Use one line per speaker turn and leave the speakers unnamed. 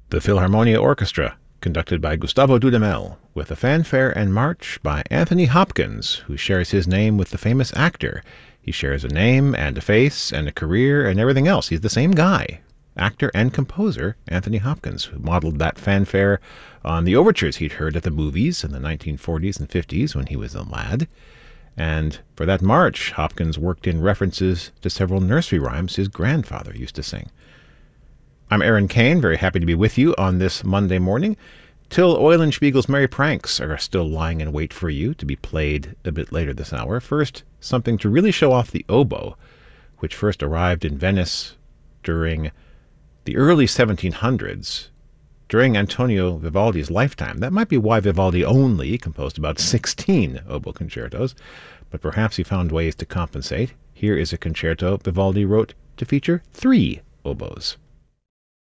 The Philharmonia Orchestra, conducted by Gustavo Dudamel, with a fanfare and march by Anthony Hopkins, who shares his name with the famous actor. He shares a name and a face and a career and everything else. He's the same guy, actor and composer Anthony Hopkins, who modeled that fanfare on the overtures he'd heard at the movies in the 1940s and 50s when he was a lad. And for that march, Hopkins worked in references to several nursery rhymes his grandfather used to sing. I'm Aaron Kane, very happy to be with you on this Monday morning. Till Eulenspiegel's Merry Pranks are still lying in wait for you to be played a bit later this hour. First, something to really show off the oboe, which first arrived in Venice during the early 1700s, during Antonio Vivaldi's lifetime. That might be why Vivaldi only composed about 16 oboe concertos, but perhaps he found ways to compensate. Here is a concerto Vivaldi wrote to feature 3 oboes.